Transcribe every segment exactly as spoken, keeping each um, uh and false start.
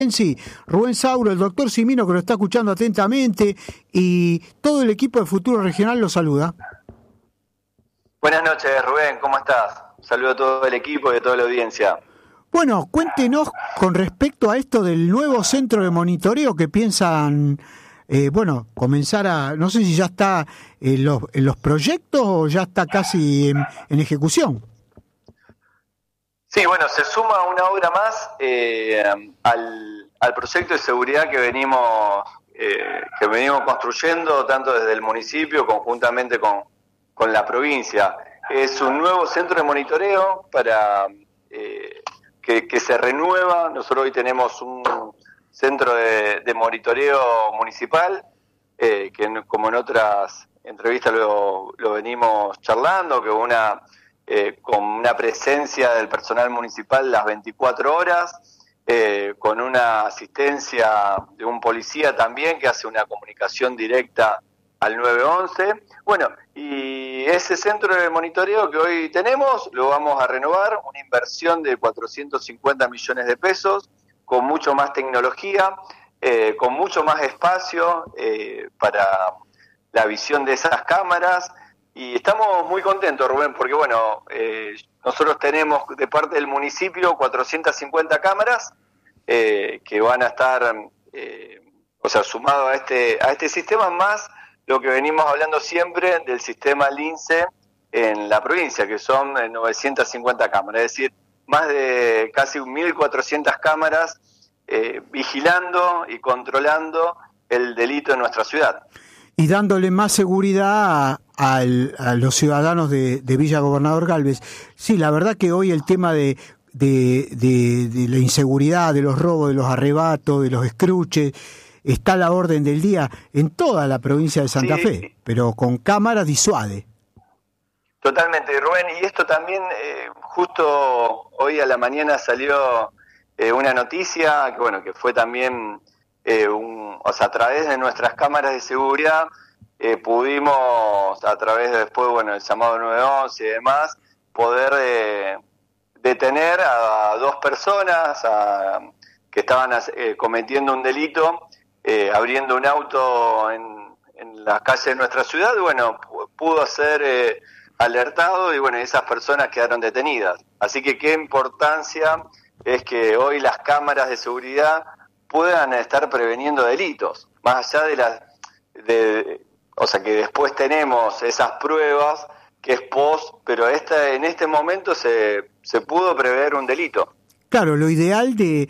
Sí, Rubén Sauro, el doctor Cimino, que lo está escuchando atentamente, y todo el equipo de Futuro Regional lo saluda. Buenas noches, Rubén, ¿cómo estás? Un saludo a todo el equipo y a toda la audiencia. Bueno, cuéntenos con respecto a esto del nuevo centro de monitoreo que piensan, eh, bueno, comenzar a, no sé si ya está en los, en los proyectos o ya está casi en, en ejecución. Sí, bueno, se suma una obra más eh, al, al proyecto de seguridad que venimos eh, que venimos construyendo tanto desde el municipio conjuntamente con, con la provincia. Es un nuevo centro de monitoreo para eh, que, que se renueva. Nosotros hoy tenemos un centro de, de monitoreo municipal eh, que como en otras entrevistas lo, lo venimos charlando, que una Eh, con una presencia del personal municipal las veinticuatro horas, eh, con una asistencia de un policía también que hace una comunicación directa al nueve once. Bueno, y ese centro de monitoreo que hoy tenemos lo vamos a renovar, una inversión de cuatrocientos cincuenta millones de pesos, con mucho más tecnología, eh, con mucho más espacio eh, para la visión de esas cámaras. Y estamos muy contentos, Rubén, porque bueno, eh, nosotros tenemos de parte del municipio cuatrocientas cincuenta cámaras eh, que van a estar, eh, o sea, sumado a este a este sistema, más lo que venimos hablando siempre del sistema LINCE en la provincia, que son novecientas cincuenta cámaras, es decir, más de casi mil cuatrocientas cámaras eh, vigilando y controlando el delito en nuestra ciudad. Y dándole más seguridad a, a, a los ciudadanos de, de Villa Gobernador Gálvez. Sí, la verdad que hoy el tema de, de, de, de la inseguridad, de los robos, de los arrebatos, de los escruches, está a la orden del día en toda la provincia de Santa sí, Fe, pero con cámaras disuade. Totalmente, Rubén, y esto también, eh, justo hoy a la mañana salió eh, una noticia, que bueno, que fue también... Eh, un, o sea, a través de nuestras cámaras de seguridad eh, pudimos, a través de después, bueno, el llamado nueve once y demás, poder eh, detener a dos personas a, que estaban eh, cometiendo un delito, eh, abriendo un auto en, en las calles de nuestra ciudad. Bueno, pudo ser eh, alertado y bueno, esas personas quedaron detenidas. Así que qué importancia es que hoy las cámaras de seguridad puedan estar preveniendo delitos, más allá de las, de, o sea que después tenemos esas pruebas que es post, pero esta, en este momento se, se pudo prever un delito. Claro, lo ideal de,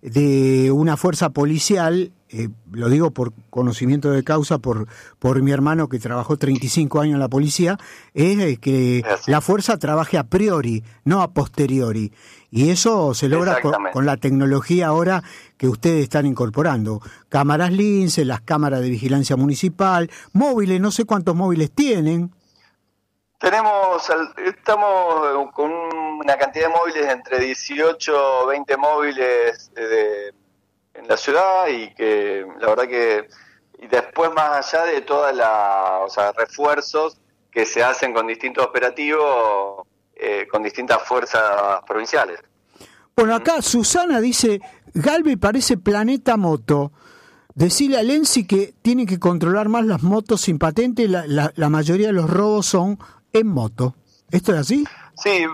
de una fuerza policial, eh, lo digo por conocimiento de causa, por, por mi hermano que trabajó treinta y cinco años en la policía, es que Gracias. La fuerza trabaje a priori, no a posteriori. Y eso se logra con, con la tecnología ahora que ustedes están incorporando. Cámaras LINCE, las cámaras de vigilancia municipal, móviles, no sé cuántos móviles tienen. Tenemos, estamos con una cantidad de móviles entre dieciocho o veinte móviles de, en la ciudad y que la verdad que, y después más allá de todas las, o sea, refuerzos que se hacen con distintos operativos, eh, con distintas fuerzas provinciales. Bueno, acá Susana dice, Galvez parece Planeta Moto. Decirle a Lenzi que tiene que controlar más las motos sin patente, la, la, la mayoría de los robos son en moto. ¿Esto es así? Sí,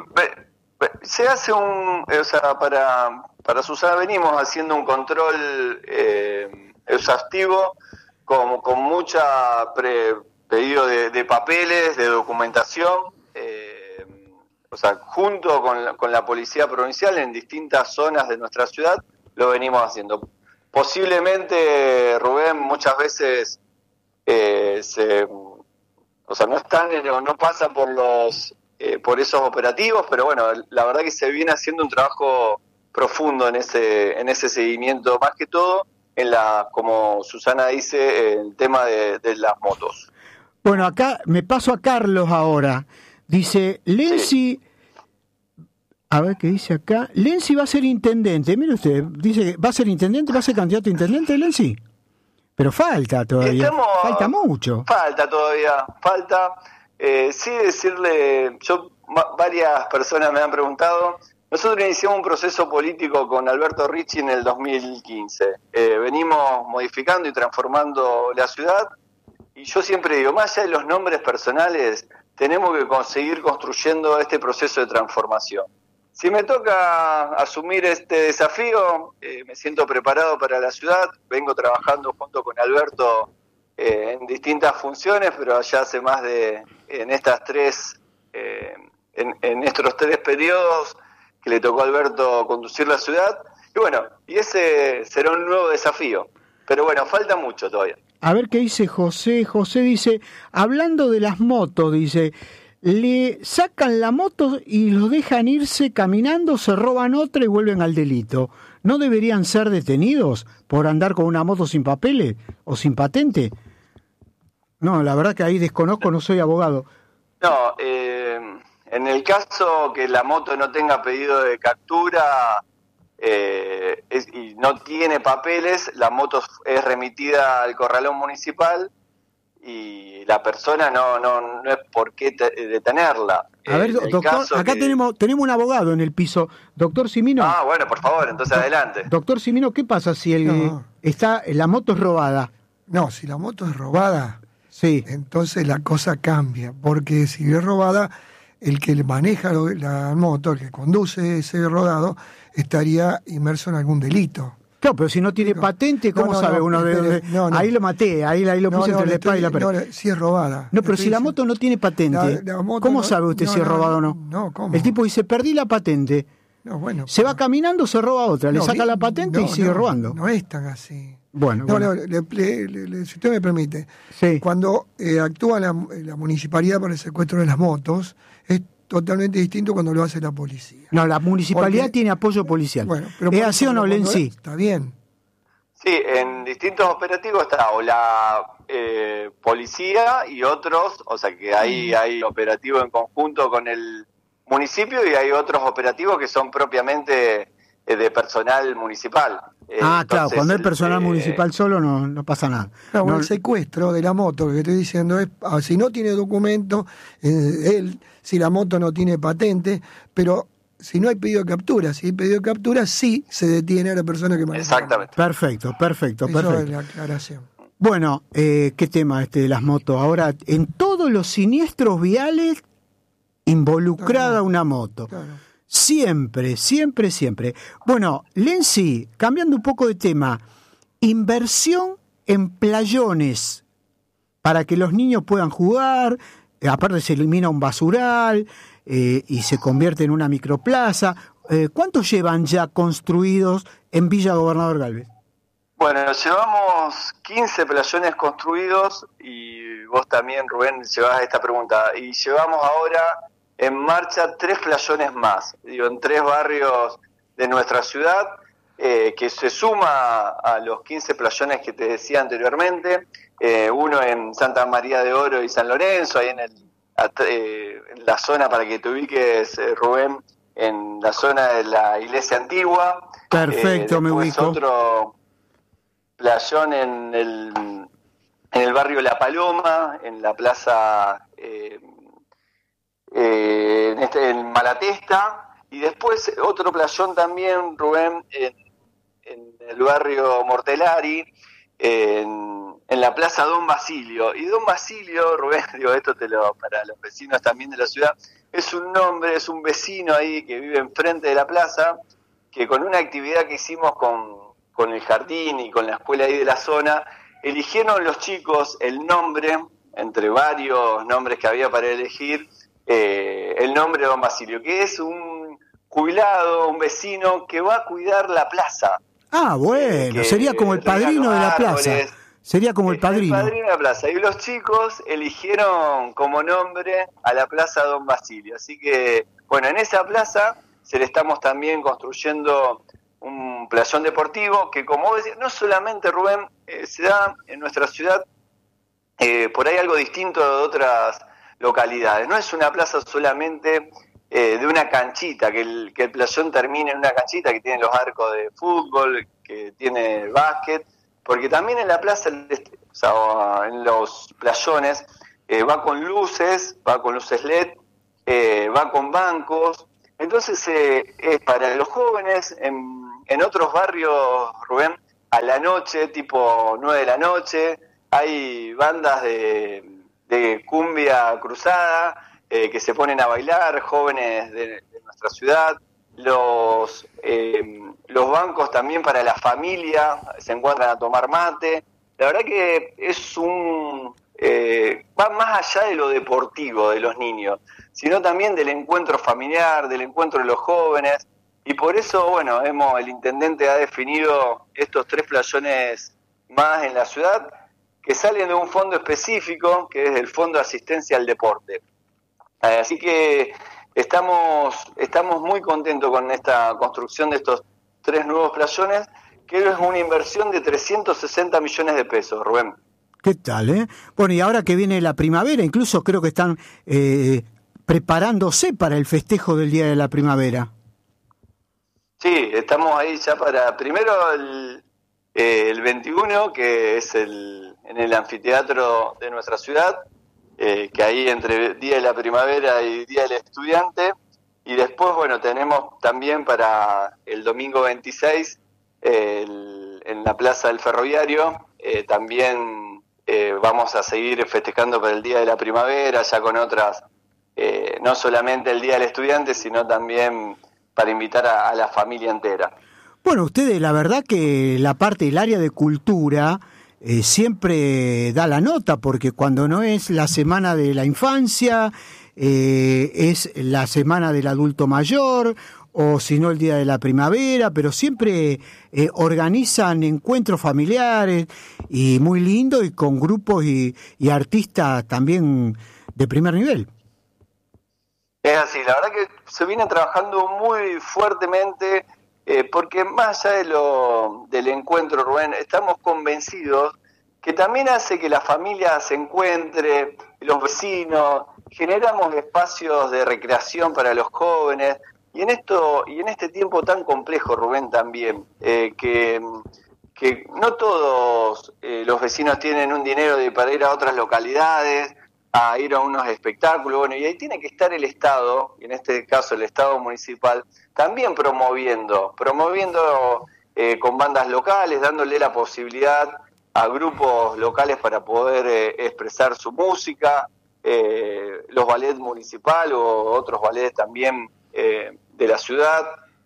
se hace un, o sea, para, para Susana venimos haciendo un control eh, exhaustivo con, con mucha pre, pedido de, de papeles, de documentación, eh, o sea, junto con la, con la policía provincial en distintas zonas de nuestra ciudad, lo venimos haciendo. Posiblemente, Rubén, muchas veces eh, se, o sea, no están, no pasan por los, eh, por esos operativos, pero bueno, la verdad que se viene haciendo un trabajo profundo en ese, en ese seguimiento, más que todo en la, como Susana dice, el tema de, de las motos. Bueno, acá me paso a Carlos ahora. Dice, Lenzi, sí. A ver qué dice acá. Lenzi va a ser intendente. Mire usted, dice que va a ser intendente, va a ser candidato a intendente, Lenzi. Pero falta todavía. Estamos, falta mucho. Falta todavía, falta. Eh, sí decirle, yo varias personas me han preguntado Nosotros iniciamos un proceso político con Alberto Ricci en el dos mil quince. Eh, venimos modificando y transformando la ciudad, y yo siempre digo, más allá de los nombres personales, tenemos que conseguir construyendo este proceso de transformación. Si me toca asumir este desafío, eh, me siento preparado para la ciudad. Vengo trabajando junto con Alberto eh, en distintas funciones, pero ya hace más de, en estas tres, eh, en, en estos tres periodos que le tocó a Alberto conducir la ciudad. Y bueno, y ese será un nuevo desafío. Pero bueno, falta mucho todavía. A ver qué dice José. José dice, hablando de las motos, dice, le sacan la moto y los dejan irse caminando, se roban otra y vuelven al delito. ¿No deberían ser detenidos por andar con una moto sin papeles o sin patente? No, la verdad que ahí desconozco, no soy abogado. No, eh, en el caso que la moto no tenga pedido de captura eh, es, y no tiene papeles, la moto es remitida al corralón municipal y la persona no no no es por qué te, detenerla. A ver, doctor, acá que... tenemos tenemos un abogado en el piso. Doctor Cimino. Ah, bueno, por favor, entonces do- adelante. Doctor Cimino, ¿qué pasa si el no. está la moto es robada? No, si la moto es robada, sí, entonces la cosa cambia, porque si es robada, el que maneja la moto, el que conduce ese rodado, estaría inmerso en algún delito. Claro, pero si no tiene no, patente, ¿cómo no, no, sabe no, uno de dónde? No, no. Ahí lo maté, ahí, ahí lo puse no, no, entre la espada y la pared. No, si es robada. No, pero si la moto no tiene patente, la, la moto ¿cómo sabe usted si es robada o no? No, ¿cómo? El tipo dice, perdí la patente. No, bueno. Se va caminando, se roba otra, le saca la patente y sigue robando. No es tan así. Bueno, no, bueno. No, le, le, le, le, si usted me permite, sí. Cuando eh, actúa la, la municipalidad para el secuestro de las motos, es totalmente distinto cuando lo hace la policía. No, la municipalidad Porque, tiene apoyo policial. Bueno, pero ¿es así o no, Lenzi? Está bien. Sí, en distintos operativos está o la eh, policía y otros, o sea que ahí hay operativos en conjunto con el municipio y hay otros operativos que son propiamente eh, de personal municipal. Eh, ah, entonces, claro, cuando hay personal eh, municipal solo no, no pasa nada. No, no, el secuestro de la moto, lo que estoy diciendo es, ah, si no tiene documento, eh, él, si la moto no tiene patente, pero si no hay pedido de captura, si hay pedido de captura, sí se detiene a la persona que maneja. Exactamente. Perfecto, perfecto, Eso perfecto. es la aclaración. Bueno, eh, ¿qué tema este de las motos? Ahora, en todos los siniestros viales involucrada claro, una moto. Claro. Siempre, siempre, siempre. Bueno, Lenzi, cambiando un poco de tema, inversión en playones para que los niños puedan jugar, eh, aparte se elimina un basural eh, y se convierte en una microplaza. Eh, ¿Cuántos llevan ya construidos en Villa Gobernador Galvez? Bueno, llevamos quince playones construidos y vos también, Rubén, llevás esta pregunta. Y llevamos ahora en marcha tres playones más, digo, en tres barrios de nuestra ciudad, eh, que se suma a los quince playones que te decía anteriormente, eh, uno en Santa María de Oro y San Lorenzo, ahí en, el, eh, en la zona, para que te ubiques, eh, Rubén, en la zona de la iglesia antigua. Perfecto, eh, me ubico. Otro playón en el, en el barrio La Paloma, en la plaza... Eh, Eh, en, este, en Malatesta, y después otro playón también, Rubén, en, en el barrio Mortelari, en, en la plaza Don Basilio. Y Don Basilio, Rubén, digo esto te lo para los vecinos también de la ciudad, es un nombre, es un vecino ahí que vive enfrente de la plaza, que con una actividad que hicimos con, con el jardín y con la escuela ahí de la zona, eligieron los chicos el nombre, entre varios nombres que había para elegir, Eh, el nombre de Don Basilio, que es un jubilado, un vecino que va a cuidar la plaza. Ah, bueno, eh, sería como el padrino de la plaza. Sería como el padrino. El padrino de la plaza. Y los chicos eligieron como nombre a la plaza Don Basilio. Así que, bueno, en esa plaza se le estamos también construyendo un playón deportivo que, como vos decís, no solamente, Rubén, eh, se da en nuestra ciudad, eh, por ahí algo distinto de otras localidades. No es una plaza solamente eh, de una canchita, que el, que el playón termine en una canchita que tiene los arcos de fútbol, que tiene el básquet, porque también en la plaza, o sea, en los playones, eh, va con luces, va con luces L E D, eh, va con bancos, Entonces eh, es para los jóvenes, en, en otros barrios, Rubén, a la noche, tipo nueve de la noche, hay bandas de, de cumbia cruzada eh, que se ponen a bailar, jóvenes de, de nuestra ciudad. Los, eh, los bancos también para la familia se encuentran a tomar mate. La verdad que es un... Eh, va más allá de lo deportivo de los niños, sino también del encuentro familiar, del encuentro de los jóvenes, y por eso, bueno, hemos, el intendente ha definido estos tres playones más en la ciudad, que salen de un fondo específico, que es el Fondo de Asistencia al Deporte. Así que estamos, estamos muy contentos con esta construcción de estos tres nuevos playones, que es una inversión de trescientos sesenta millones de pesos, Rubén. ¿Qué tal, eh? Bueno, y ahora que viene la primavera, incluso creo que están eh, preparándose para el festejo del Día de la Primavera. Sí, estamos ahí ya para, primero el, eh, el veintiuno, que es el en el anfiteatro de nuestra ciudad, eh, que ahí entre Día de la Primavera y Día del Estudiante, y después, bueno, tenemos también para el domingo veintiséis, eh, el, en la Plaza del Ferroviario, eh, también... Eh, vamos a seguir festejando por el Día de la Primavera, ya con otras, eh, no solamente el Día del Estudiante, sino también para invitar a, a la familia entera. Bueno, ustedes, la verdad que la parte del área de cultura eh, siempre da la nota, porque cuando no es la semana de la infancia, eh, es la semana del adulto mayor, o si no el Día de la Primavera, pero siempre eh, organizan encuentros familiares y muy lindos, y con grupos y, y artistas también de primer nivel. Es así, la verdad que se viene trabajando muy fuertemente, eh, porque más allá de lo, del encuentro, Rubén, estamos convencidos que también hace que la familia se encuentre, los vecinos, generamos espacios de recreación para los jóvenes. Y en esto y en este tiempo tan complejo, Rubén, también, eh, que, que no todos eh, los vecinos tienen un dinero de, para ir a otras localidades, a ir a unos espectáculos, bueno, y ahí tiene que estar el Estado, y en este caso el Estado municipal, también promoviendo, promoviendo eh, con bandas locales, dándole la posibilidad a grupos locales para poder eh, expresar su música, eh, los ballets municipales o otros ballets también Eh, de la ciudad,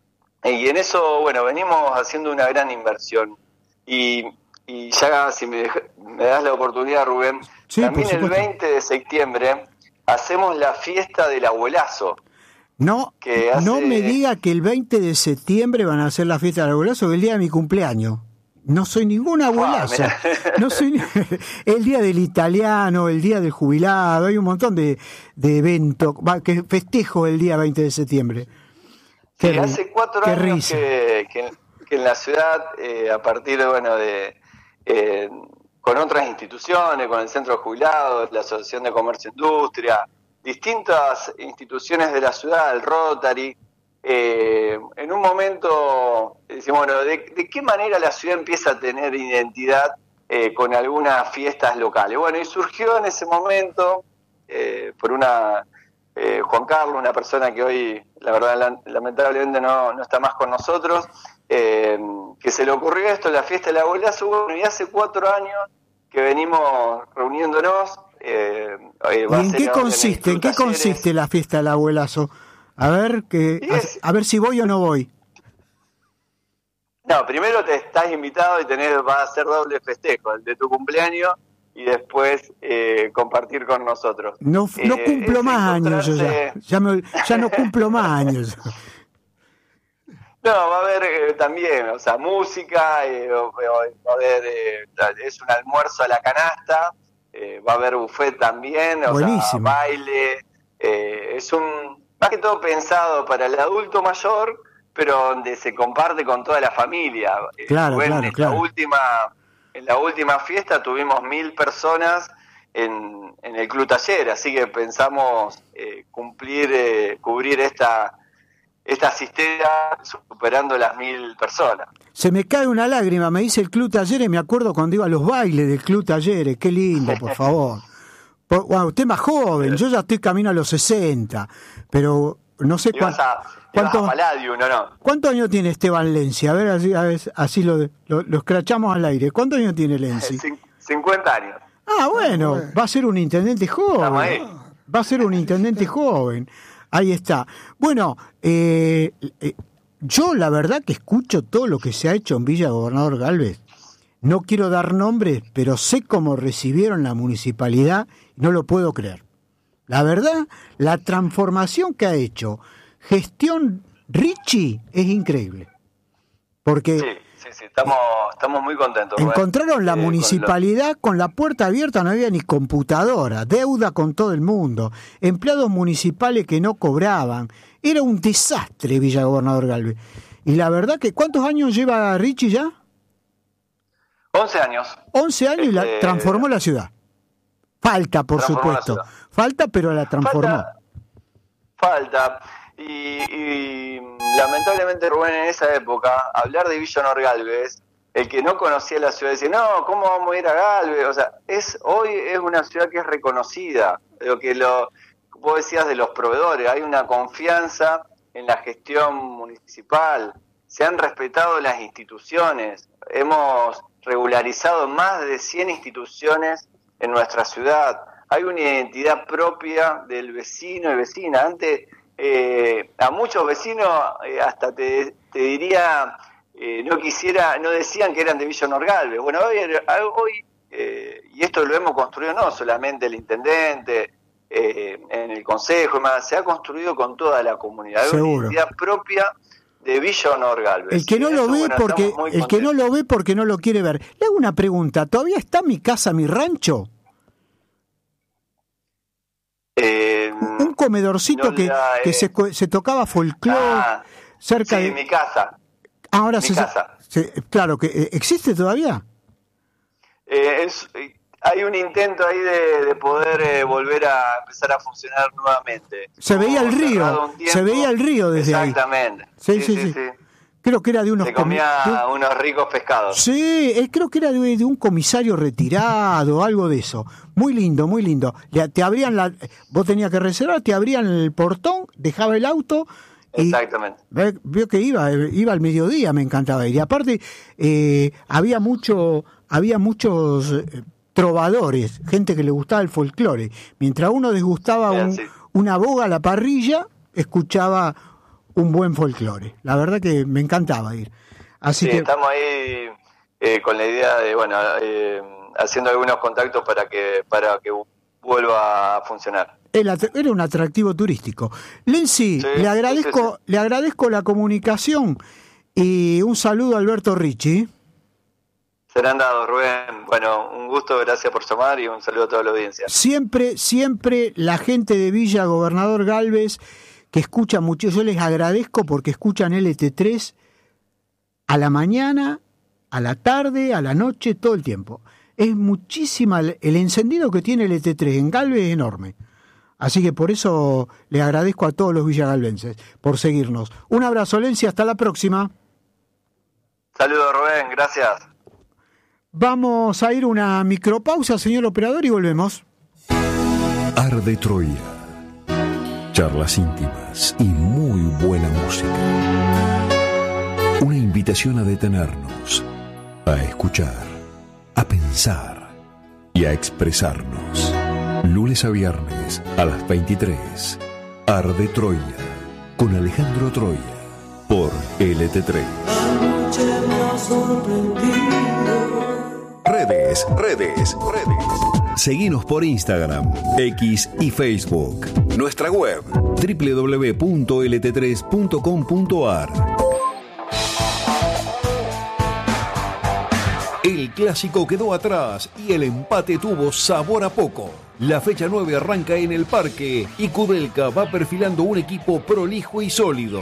y en eso, bueno, venimos haciendo una gran inversión, y, y ya si me, deja, me das la oportunidad, Rubén, sí, también el veinte de septiembre hacemos la fiesta del abuelazo. No, que hace... no me diga que el veinte de septiembre van a hacer la fiesta del abuelazo, que es el día de mi cumpleaños. No soy ningún abuelazo, ah, no soy el día del italiano, el día del jubilado, hay un montón de, de eventos que festejo el día veinte de septiembre. Sí, qué, hace cuatro años que, que, que en la ciudad, eh, a partir bueno, de eh, con otras instituciones, con el Centro de Jubilados, la Asociación de Comercio e Industria, distintas instituciones de la ciudad, el Rotary, Eh, en un momento decimos, bueno, ¿de, ¿de qué manera la ciudad empieza a tener identidad eh, con algunas fiestas locales? Bueno, y surgió en ese momento eh, por una eh, Juan Carlos, una persona que hoy, la verdad, la, lamentablemente no, no está más con nosotros, eh, que se le ocurrió esto, la fiesta del abuelazo, bueno, y hace cuatro años que venimos reuniéndonos. Eh, ¿Y en qué consiste? ¿En, ¿En qué consiste la fiesta del abuelazo? A ver que es, a, a ver si voy o no voy. No, primero te estás invitado y tenés, va a ser doble festejo, el de tu cumpleaños y después eh, compartir con nosotros. No, no eh, cumplo más años yo ya. Ya, me, ya no cumplo más años. No, va a haber eh, también, o sea, música, eh, va a haber, eh, es un almuerzo a la canasta, eh, va a haber buffet también, o Buenísimo. sea, baile, eh, es un... Más que todo pensado para el adulto mayor, pero donde se comparte con toda la familia. Claro, bueno, claro, en claro. La última, en la última fiesta tuvimos mil personas en, en el Club Taller, así que pensamos eh, cumplir, eh, cubrir esta, esta asistencia superando las mil personas. Se me cae una lágrima, me dice el Club Talleres, me acuerdo cuando iba a los bailes del Club Talleres, qué lindo, por favor. Bueno, usted más joven, yo ya estoy camino a los sesenta, pero no sé cuánto, a, cuánto, Palladium, ¿no, no? ¿Cuántos años tiene Esteban Lenzi? A ver, así, a ver, así lo, lo, lo escrachamos al aire. ¿Cuántos años tiene Lenzi? cincuenta años. Ah, bueno, va a ser un intendente joven. Va a ser un intendente joven. Ahí está. Bueno, eh, eh, yo la verdad que escucho todo lo que se ha hecho en Villa Gobernador Gálvez. No quiero dar nombres, pero sé cómo recibieron la municipalidad y no lo puedo creer. La verdad, la transformación que ha hecho Gestión Richie es increíble. Porque sí, sí, sí, estamos, estamos muy contentos. Encontraron Rubén. la eh, municipalidad con, lo... con la puerta abierta, no había ni computadora, deuda con todo el mundo, empleados municipales que no cobraban. Era un desastre Villa Gobernador Gálvez. Y la verdad que, ¿cuántos años lleva Richie ya? once años. once años este... y la transformó la ciudad. Falta, por supuesto. Falta, pero la transformó. Falta. falta. Y, y lamentablemente, Rubén, en esa época, hablar de Villa Gobernador Gálvez, el que no conocía la ciudad decía, no, ¿cómo vamos a ir a Gálvez? O sea, es hoy es una ciudad que es reconocida. Lo que lo, vos decías de los proveedores, hay una confianza en la gestión municipal, se han respetado las instituciones, hemos regularizado más de cien instituciones en nuestra ciudad, hay una identidad propia del vecino y vecina. Antes, eh, a muchos vecinos, eh, hasta te, te diría, eh, no quisiera, no decían que eran de Villa Gobernador Gálvez. Bueno, hoy, hoy eh, y esto lo hemos construido no solamente el intendente, eh, en el consejo, más, se ha construido con toda la comunidad. Hay una identidad propia de Villa Gobernador Gálvez. El que no lo ve bueno, porque el que no lo ve porque no lo quiere ver. Le hago una pregunta, ¿todavía está mi casa, mi rancho? Eh, un comedorcito no que, la, eh, que se, se tocaba folclore ah, cerca sí, de mi casa. Ahora mi se, casa. Se, claro que existe todavía. Eh, es, hay un intento ahí de, de poder eh, volver a empezar a funcionar nuevamente. Se veía el río, se veía el río desde exactamente. ahí. Sí, sí, sí, sí. sí. Creo que era de unos... Se comía com... unos ricos pescados. Sí, eh, creo que era de, de un comisario retirado, algo de eso. Muy lindo, muy lindo. Le, te abrían la... Vos tenías que reservar, te abrían el portón, dejaba el auto... Y exactamente. Vio que iba, iba al mediodía, me encantaba ir. Y aparte, eh, había mucho, había muchos eh, trovadores, gente que le gustaba el folclore. Mientras uno desgustaba un, sí. una boga a la parrilla, escuchaba un buen folclore. La verdad que me encantaba ir. Así sí, que estamos ahí eh, con la idea de, bueno, eh, haciendo algunos contactos para que para que vuelva a funcionar. Era un atractivo turístico. Lenzi, sí, le agradezco, sí, sí. le agradezco la comunicación y un saludo a Alberto Richie. Serán dados, Rubén. Bueno, un gusto, gracias por llamar y un saludo a toda la audiencia. Siempre, siempre la gente de Villa Gobernador Gálvez que escucha mucho, yo les agradezco porque escuchan L T tres a la mañana, a la tarde, a la noche, todo el tiempo. Es muchísima, el encendido que tiene L T tres en Gálvez es enorme. Así que por eso le agradezco a todos los villagalvenses por seguirnos. Un abrazo, Lenzi, hasta la próxima. Saludos, Rubén, gracias. Vamos a ir a una micropausa, señor operador, y volvemos. Arde Troya. Charlas íntimas y muy buena música. Una invitación a detenernos, a escuchar, a pensar y a expresarnos. Lunes a viernes a las veintitrés. Arde Troya con Alejandro Troya por L T tres. Redes, redes, redes. Seguinos por Instagram, X y Facebook. Nuestra web doble u doble u doble u punto l t tres punto com punto a r. El clásico quedó atrás y el empate tuvo sabor a poco. La fecha nueve arranca en el Parque y Kudelka va perfilando un equipo prolijo y sólido.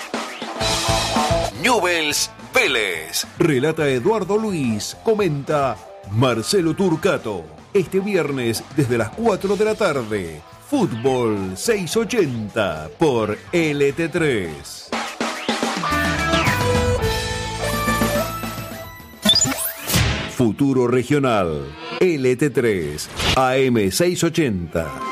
Newell's Vélez. Relata Eduardo Luis. Comenta Marcelo Turcato. Este viernes desde las cuatro de la tarde. Fútbol seiscientos ochenta por L T tres. Futuro Regional, L T tres, A M seiscientos ochenta.